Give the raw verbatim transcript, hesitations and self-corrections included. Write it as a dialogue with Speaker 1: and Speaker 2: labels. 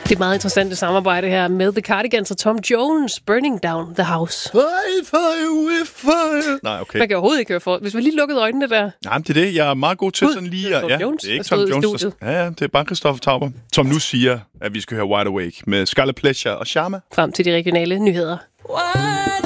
Speaker 1: Det er meget interessant det samarbejde her med The Cardigans og Tom Jones, Burning Down the House.
Speaker 2: Fire, fire, fire. Nej, okay.
Speaker 1: Man kan overhovedet ikke høre for. Hvis man lige lukkede øjnene der.
Speaker 2: Nej, det er det. Jeg er meget god til
Speaker 1: Gud,
Speaker 2: sådan lige...
Speaker 1: det er Tom
Speaker 2: ja,
Speaker 1: Jones,
Speaker 2: det er ikke
Speaker 1: der
Speaker 2: Tom
Speaker 1: stod i
Speaker 2: Jones.
Speaker 1: studiet.
Speaker 2: Der, ja, ja, det er bare Christoffer Tauber, som nu siger, at vi skal høre Wide Awake med Scarlet Pleasure og Sharma.
Speaker 1: Frem til de regionale nyheder.
Speaker 3: Wide